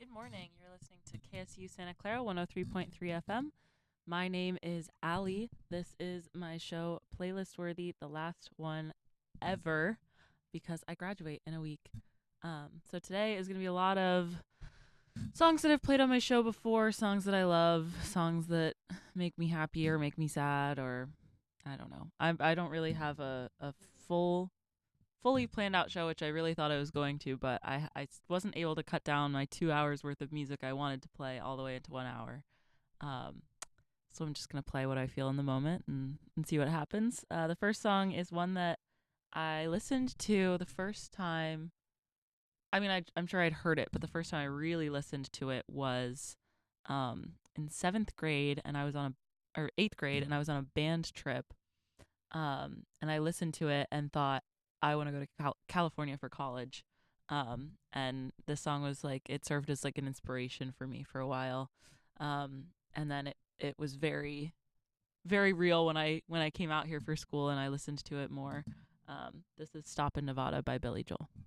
Good morning. You're listening to KSU Santa Clara 103.3 FM. My name is Allie. This is my show, Playlist Worthy, the last one ever, because I graduate in a week. So today is going to be a lot of songs that I've played on my show before, songs that I love, songs that make me happy or make me sad, or I don't know. I don't really have a fully planned out show, which I really thought I was going to, but I wasn't able to cut down my 2 hours worth of music I wanted to play all the way into 1 hour. Um, so I'm just going to play what I feel in the moment and see what happens. The first song is one that I listened to the first time. I mean, I'm sure I'd heard it, but the first time I really listened to it was in seventh grade, and I was on or eighth grade, and I was on a band trip. And I listened to it and thought, I want to go to California for college. And this song was like, it served as like an inspiration for me for a while. And then it was very, very real when I came out here for school and I listened to it more. This is Stop in Nevada by Billy Joel.